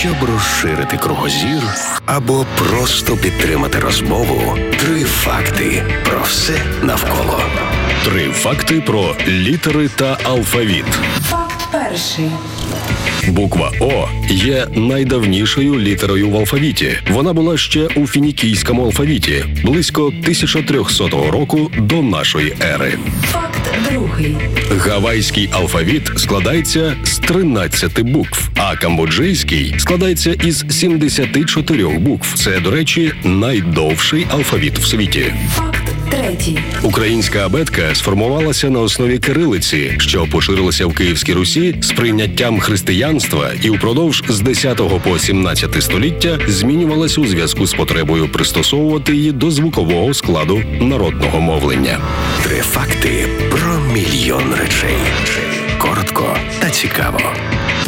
Щоб розширити кругозір або просто підтримати розмову, 3 факти про все навколо. 3 факти про літери та алфавіт. Факт перший. Буква О є найдавнішою літерою в алфавіті. Вона була ще у фінікійському алфавіті, близько 1300 року до нашої ери. Факт другий. Гавайський алфавіт складається з 13 букв, а камбоджийський складається із 74 букв. Це, до речі, найдовший алфавіт в світі. Факт третій. Українська абетка сформувалася на основі кирилиці, що поширилася в Київській Русі з прийняттям християнства і впродовж з 10 по 17 століття змінювалася у зв'язку з потребою пристосовувати її до звукового складу народного мовлення. 3 факти про мільйон речей. Коротко та цікаво.